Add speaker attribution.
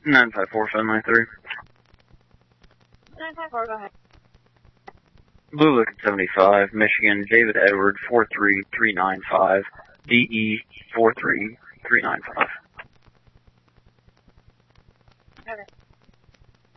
Speaker 1: 954-793.
Speaker 2: 954, go ahead.
Speaker 1: Blue Liquid 75, Michigan, David Edward 43395, DE 43395.